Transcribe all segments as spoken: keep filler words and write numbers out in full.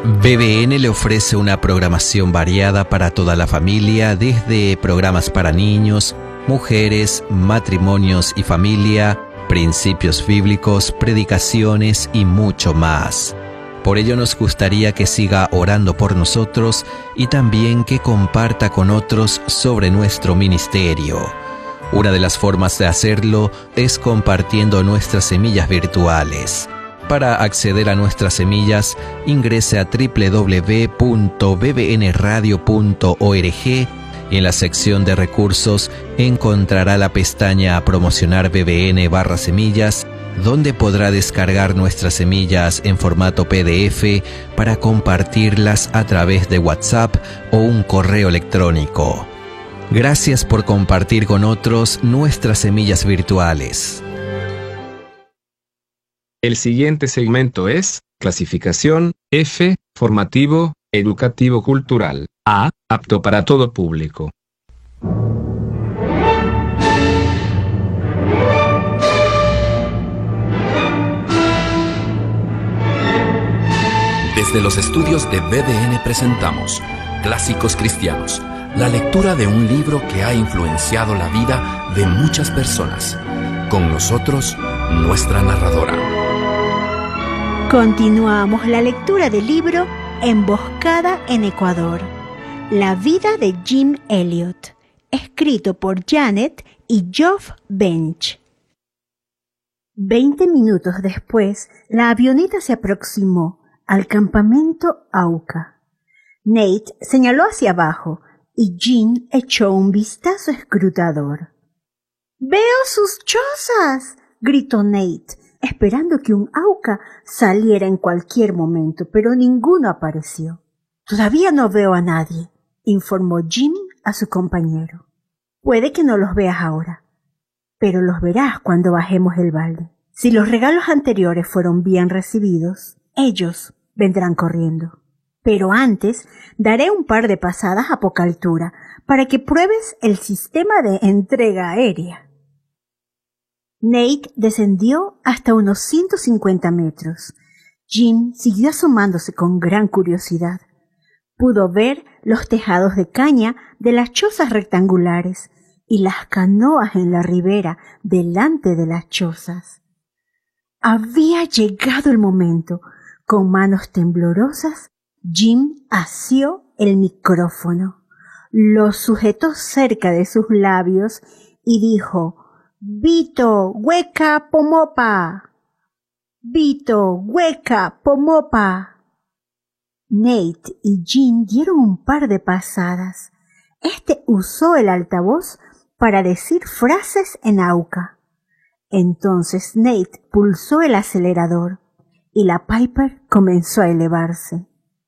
B B N le ofrece una programación variada para toda la familia, desde programas para niños, mujeres, matrimonios y familia, principios bíblicos, predicaciones y mucho más. Por ello nos gustaría que siga orando por nosotros y también que comparta con otros sobre nuestro ministerio. Una de las formas de hacerlo es compartiendo nuestras semillas virtuales. Para acceder a nuestras semillas, ingrese a doble u doble u doble u punto b b n radio punto org y en la sección de recursos encontrará la pestaña Promocionar B B N barra semillas, donde podrá descargar nuestras semillas en formato P D F para compartirlas a través de WhatsApp o un correo electrónico. Gracias por compartir con otros nuestras semillas virtuales. El siguiente segmento es clasificación F, formativo, educativo cultural. A, apto para todo público. Desde los estudios de B D N presentamos Clásicos Cristianos, la lectura de un libro que ha influenciado la vida de muchas personas. Con nosotros, nuestra narradora. Continuamos la lectura del libro Emboscada en Ecuador, la vida de Jim Elliot, escrito por Janet y Geoff Bench. Veinte minutos después, la avioneta se aproximó al campamento Auca. Nate señaló hacia abajo y Jim echó un vistazo escrutador. «¡Veo sus chozas!», gritó Nate, esperando que un Auca saliera en cualquier momento, pero ninguno apareció. «Todavía no veo a nadie», informó Jim a su compañero. «Puede que no los veas ahora, pero los verás cuando bajemos el balde. Si los regalos anteriores fueron bien recibidos, ellos vendrán corriendo. Pero antes daré un par de pasadas a poca altura para que pruebes el sistema de entrega aérea». Nate descendió hasta unos ciento cincuenta metros. Jim siguió asomándose con gran curiosidad. Pudo ver los tejados de caña de las chozas rectangulares y las canoas en la ribera delante de las chozas. Había llegado el momento. Con manos temblorosas, Jim asió el micrófono, lo sujetó cerca de sus labios y dijo: «Vito, hueca, pomopa. Vito, hueca, pomopa». Nate y Jim dieron un par de pasadas. Este usó el altavoz para decir frases en Auca. Entonces Nate pulsó el acelerador y la Piper comenzó a elevarse.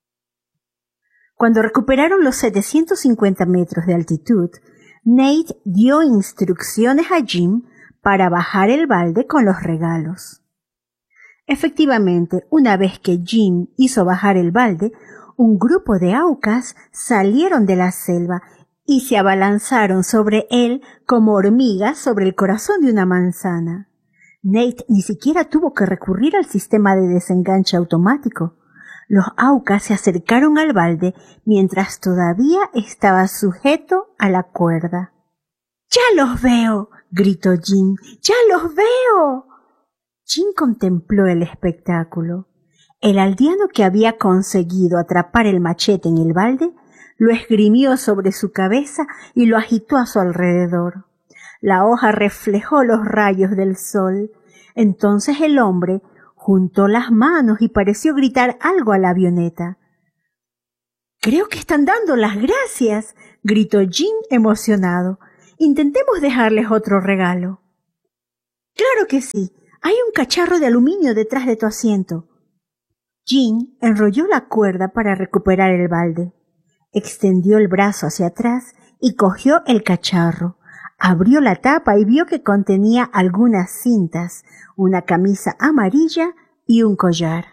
Cuando recuperaron los setecientos cincuenta metros de altitud, Nate dio instrucciones a Jim para bajar el balde con los regalos. Efectivamente, una vez que Jim hizo bajar el balde, un grupo de aucas salieron de la selva y se abalanzaron sobre él como hormigas sobre el corazón de una manzana. Nate ni siquiera tuvo que recurrir al sistema de desenganche automático. Los aucas se acercaron al balde mientras todavía estaba sujeto a la cuerda. «¡Ya los veo!», gritó Jim. «¡Ya los veo!». Jim contempló el espectáculo. El aldeano que había conseguido atrapar el machete en el balde lo esgrimió sobre su cabeza y lo agitó a su alrededor. La hoja reflejó los rayos del sol. Entonces el hombre juntó las manos y pareció gritar algo a la avioneta. «¡Creo que están dando las gracias!», gritó Jim emocionado. «Intentemos dejarles otro regalo». «Claro que sí. Hay un cacharro de aluminio detrás de tu asiento». Jim enrolló la cuerda para recuperar el balde. Extendió el brazo hacia atrás y cogió el cacharro. Abrió la tapa y vio que contenía algunas cintas, una camisa amarilla y un collar.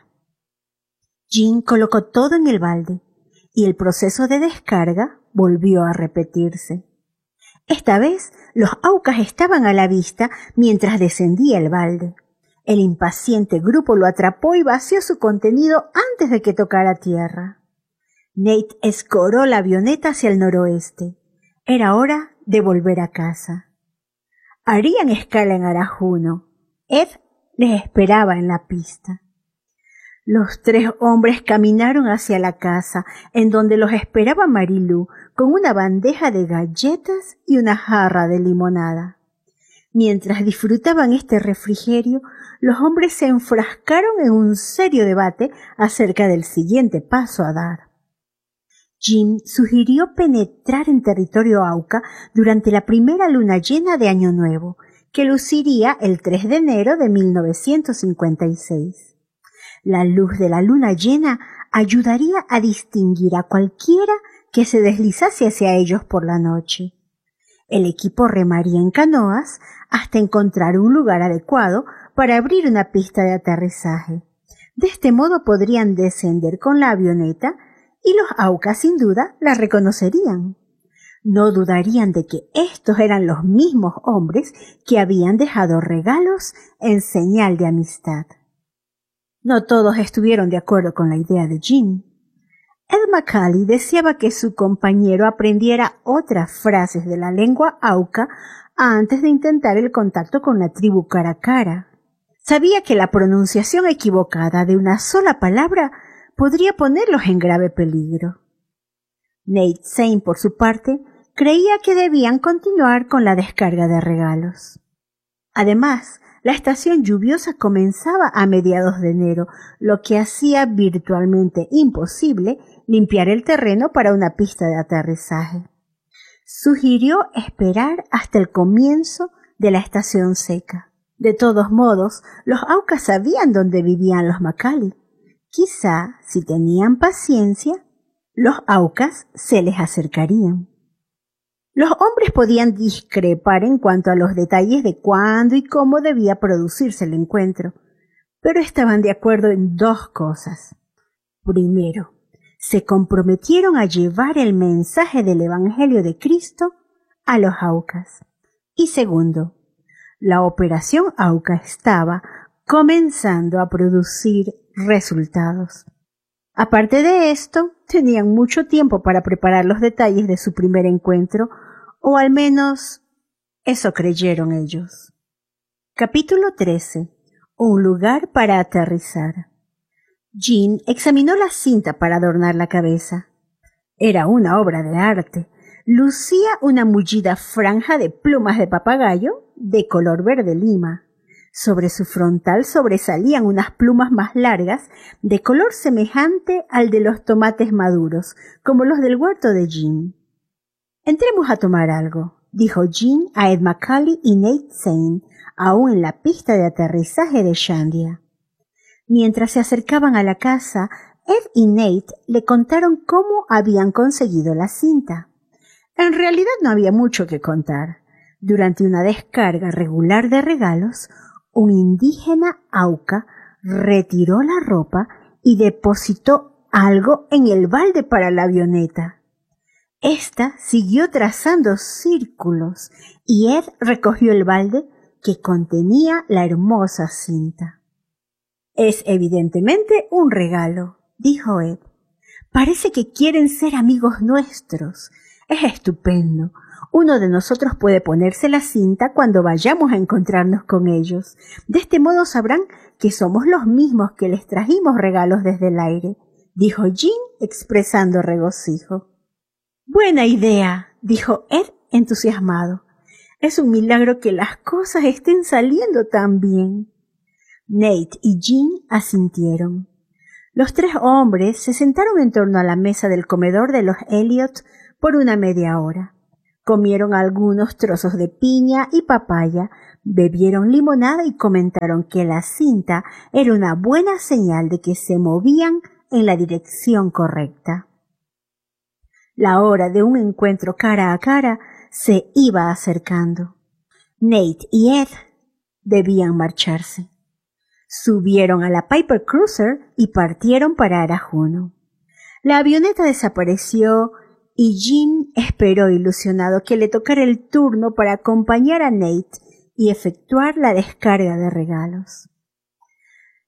Jim colocó todo en el balde y el proceso de descarga volvió a repetirse. Esta vez los aucas estaban a la vista mientras descendía el balde. El impaciente grupo lo atrapó y vació su contenido antes de que tocara tierra. Nate escoró la avioneta hacia el noroeste. Era hora de volver a casa. Harían escala en Arajuno. Ed les esperaba en la pista. Los tres hombres caminaron hacia la casa, en donde los esperaba Marilú con una bandeja de galletas y una jarra de limonada. Mientras disfrutaban este refrigerio, los hombres se enfrascaron en un serio debate acerca del siguiente paso a dar. Jim sugirió penetrar en territorio Auca durante la primera luna llena de Año Nuevo, que luciría el tres de enero de mil novecientos cincuenta y seis. La luz de la luna llena ayudaría a distinguir a cualquiera que se deslizase hacia ellos por la noche. El equipo remaría en canoas hasta encontrar un lugar adecuado para abrir una pista de aterrizaje. De este modo podrían descender con la avioneta y los Aucas sin duda la reconocerían. No dudarían de que estos eran los mismos hombres que habían dejado regalos en señal de amistad. No todos estuvieron de acuerdo con la idea de Jim. Ed McCallie deseaba que su compañero aprendiera otras frases de la lengua Auca antes de intentar el contacto con la tribu cara a cara. Sabía que la pronunciación equivocada de una sola palabra podría ponerlos en grave peligro. Nate Zane, por su parte, creía que debían continuar con la descarga de regalos. Además, la estación lluviosa comenzaba a mediados de enero, lo que hacía virtualmente imposible limpiar el terreno para una pista de aterrizaje. Sugirió esperar hasta el comienzo de la estación seca. De todos modos, los Aucas sabían dónde vivían los McCallie. Quizá, si tenían paciencia, los Aucas se les acercarían. Los hombres podían discrepar en cuanto a los detalles de cuándo y cómo debía producirse el encuentro, pero estaban de acuerdo en dos cosas. Primero, se comprometieron a llevar el mensaje del Evangelio de Cristo a los Aucas. Y segundo, la operación Auca estaba comenzando a producir resultados. Aparte de esto, tenían mucho tiempo para preparar los detalles de su primer encuentro, o al menos eso creyeron ellos. Capítulo trece. Un lugar para aterrizar. Jean examinó la cinta para adornar la cabeza. Era una obra de arte. Lucía una mullida franja de plumas de papagayo de color verde lima. Sobre su frontal sobresalían unas plumas más largas de color semejante al de los tomates maduros, como los del huerto de Jean. «Entremos a tomar algo», dijo Jean a Ed McCallie y Nate Zane, aún en la pista de aterrizaje de Shandia. Mientras se acercaban a la casa, Ed y Nate le contaron cómo habían conseguido la cinta. En realidad no había mucho que contar. Durante una descarga regular de regalos, un indígena Auca retiró la ropa y depositó algo en el balde para la avioneta. Esta siguió trazando círculos y Ed recogió el balde que contenía la hermosa cinta. «Es evidentemente un regalo», dijo Ed. «Parece que quieren ser amigos nuestros. Es estupendo. Uno de nosotros puede ponerse la cinta cuando vayamos a encontrarnos con ellos. De este modo sabrán que somos los mismos que les trajimos regalos desde el aire», dijo Jean expresando regocijo. «Buena idea», dijo Ed entusiasmado. «Es un milagro que las cosas estén saliendo tan bien». Nate y Jean asintieron. Los tres hombres se sentaron en torno a la mesa del comedor de los Elliot por una media hora. Comieron algunos trozos de piña y papaya, bebieron limonada y comentaron que la cinta era una buena señal de que se movían en la dirección correcta. La hora de un encuentro cara a cara se iba acercando. Nate y Ed debían marcharse. Subieron a la Piper Cruiser y partieron para Arajuno. La avioneta desapareció y Jean esperó ilusionado que le tocara el turno para acompañar a Nate y efectuar la descarga de regalos.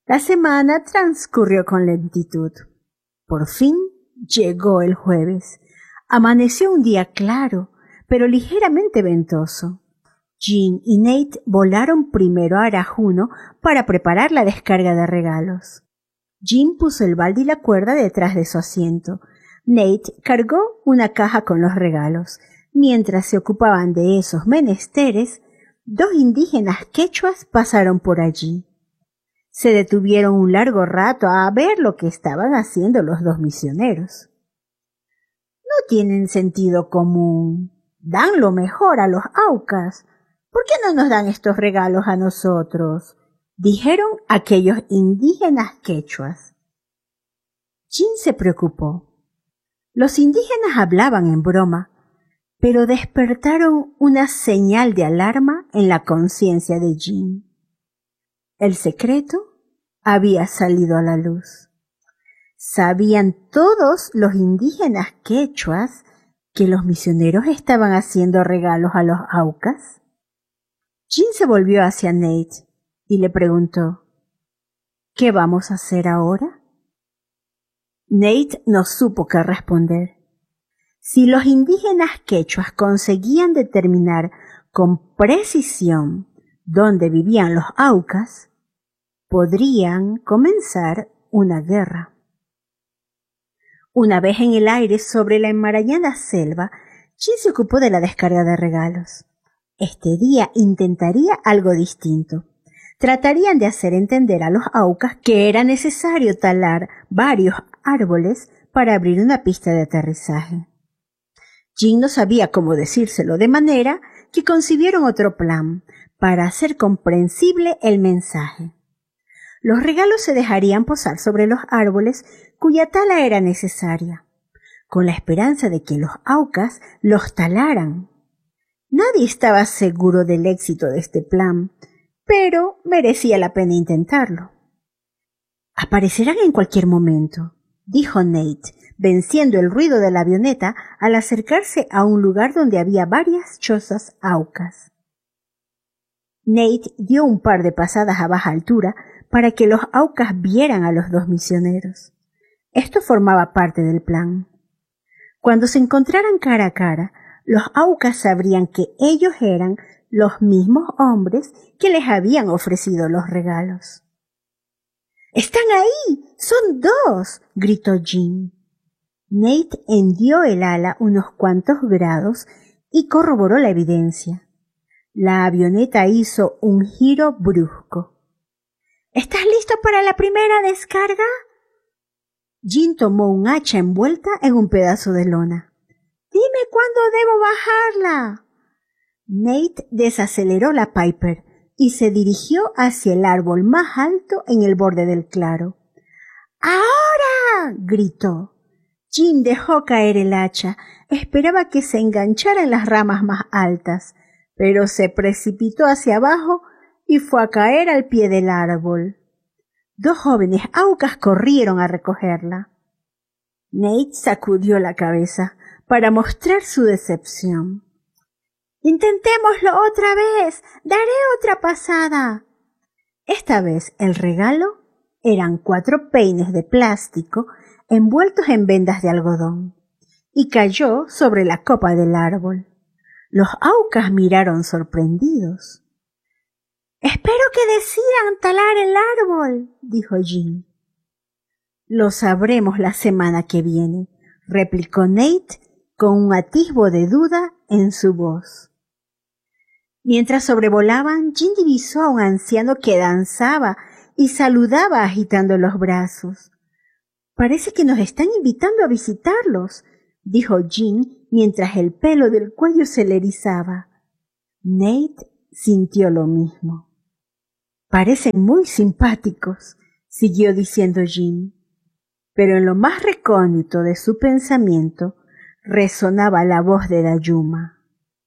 La semana transcurrió con lentitud. Por fin llegó el jueves. Amaneció un día claro, pero ligeramente ventoso. Jean y Nate volaron primero a Arajuno para preparar la descarga de regalos. Jean puso el balde y la cuerda detrás de su asiento. Nate cargó una caja con los regalos. Mientras se ocupaban de esos menesteres, dos indígenas quechuas pasaron por allí. Se detuvieron un largo rato a ver lo que estaban haciendo los dos misioneros. No tienen sentido común. Dan lo mejor a los aucas. ¿Por qué no nos dan estos regalos a nosotros?, dijeron aquellos indígenas quechuas. Jean se preocupó. Los indígenas hablaban en broma, pero despertaron una señal de alarma en la conciencia de Jean. El secreto había salido a la luz. ¿Sabían todos los indígenas quechuas que los misioneros estaban haciendo regalos a los aucas? Jean se volvió hacia Nate y le preguntó, ¿qué vamos a hacer ahora? Nate no supo qué responder. Si los indígenas quechuas conseguían determinar con precisión dónde vivían los aucas, podrían comenzar una guerra. Una vez en el aire sobre la enmarañada selva, Jean se ocupó de la descarga de regalos. Este día intentaría algo distinto. Tratarían de hacer entender a los aucas que era necesario talar varios árboles para abrir una pista de aterrizaje. Jean no sabía cómo decírselo, de manera que concibieron otro plan para hacer comprensible el mensaje. Los regalos se dejarían posar sobre los árboles cuya tala era necesaria, con la esperanza de que los aucas los talaran. Nadie estaba seguro del éxito de este plan, pero merecía la pena intentarlo. Aparecerán en cualquier momento, dijo Nate, venciendo el ruido de la avioneta al acercarse a un lugar donde había varias chozas aucas. Nate dio un par de pasadas a baja altura para que los aucas vieran a los dos misioneros. Esto formaba parte del plan. Cuando se encontraran cara a cara, los aucas sabrían que ellos eran los mismos hombres que les habían ofrecido los regalos. ¡Están ahí! ¡Son dos!, gritó Jean. Nate hendió el ala unos cuantos grados y corroboró la evidencia. La avioneta hizo un giro brusco. ¿Estás listo para la primera descarga? Jean tomó un hacha envuelta en un pedazo de lona. Dime cuándo debo bajarla. Nate desaceleró la Piper y se dirigió hacia el árbol más alto en el borde del claro. ¡Ahora!, gritó. Jean dejó caer el hacha. Esperaba que se enganchara en las ramas más altas, pero se precipitó hacia abajo y fue a caer al pie del árbol. Dos jóvenes aucas corrieron a recogerla. Nate sacudió la cabeza para mostrar su decepción. «Intentémoslo otra vez. Daré otra pasada». Esta vez el regalo eran cuatro peines de plástico envueltos en vendas de algodón, y cayó sobre la copa del árbol. Los aucas miraron sorprendidos. «Espero que decidan talar el árbol», dijo Jean. «Lo sabremos la semana que viene», replicó Nate con un atisbo de duda en su voz. Mientras sobrevolaban, Jean divisó a un anciano que danzaba y saludaba agitando los brazos. «Parece que nos están invitando a visitarlos», dijo Jean mientras el pelo del cuello se le erizaba. Nate sintió lo mismo. «Parecen muy simpáticos», siguió diciendo Jean, pero en lo más recóndito de su pensamiento resonaba la voz de Dayuma.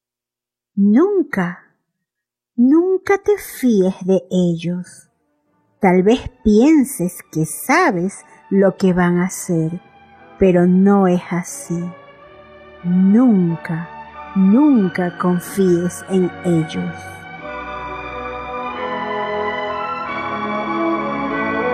«Nunca, nunca te fíes de ellos. Tal vez pienses que sabes lo que van a hacer, pero no es así. Nunca, nunca confíes en ellos».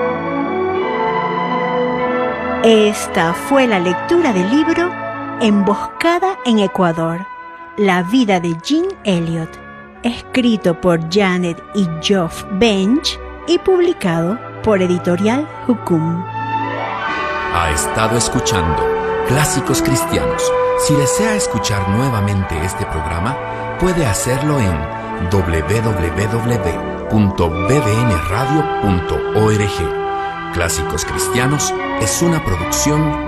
Esta fue la lectura del libro Emboscada en Ecuador, la vida de Jean Elliott, escrito por Janet y Geoff Bench y publicado por Editorial Jukum. Ha estado escuchando Clásicos Cristianos. Si desea escuchar nuevamente este programa, puede hacerlo en doble u doble u doble u punto b d n radio punto org. Clásicos Cristianos es una producción